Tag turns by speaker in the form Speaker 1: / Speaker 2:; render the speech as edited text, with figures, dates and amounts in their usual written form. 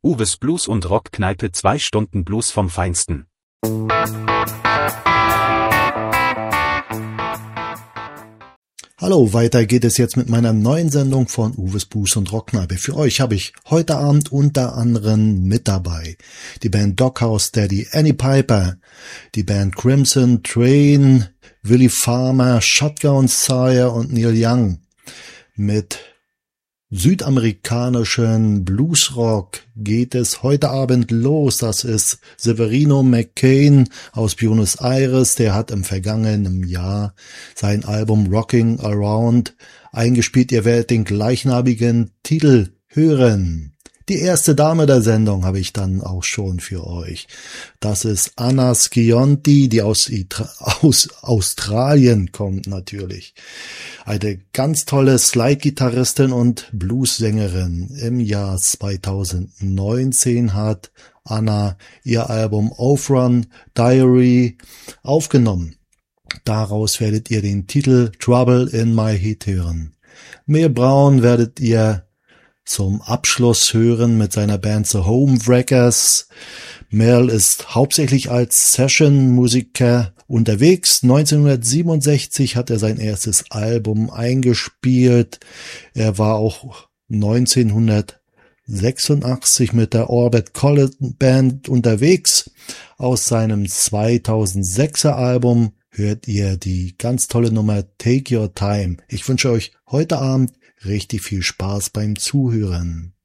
Speaker 1: Uwes Blues und Rockkneipe, 2 Stunden Blues vom Feinsten.
Speaker 2: Hallo, weiter geht es jetzt mit meiner neuen Sendung von Uwes Blues und Rockkneipe. Für euch habe ich heute Abend unter anderem mit dabei die Band Doghouse Daddy, Annie Piper, die Band Crimson Train, Willie Farmer, Shotgun Sire und Neil Young. Mit südamerikanischen Bluesrock geht es heute Abend los. Das ist Severino McCain aus Buenos Aires. Der hat im vergangenen Jahr sein Album Rocking Around eingespielt. Ihr werdet den gleichnamigen Titel hören. Die erste Dame der Sendung habe ich dann auch schon für euch. Das ist Anna Schionti, die aus Australien kommt natürlich. Eine ganz tolle Slide-Gitarristin und Bluessängerin. Im Jahr 2019 hat Anna ihr Album Overrun Diary aufgenommen. Daraus werdet ihr den Titel Trouble in My Head hören. Mel Brown werdet ihr zum Abschluss hören mit seiner Band The Homewreckers. Mel ist hauptsächlich als Session-Musiker unterwegs. 1967 hat er sein erstes Album eingespielt. Er war auch 1986 mit der Orbit College Band unterwegs. Aus seinem 2006er Album hört ihr die ganz tolle Nummer Take Your Time. Ich wünsche euch heute Abend richtig viel Spaß beim Zuhören.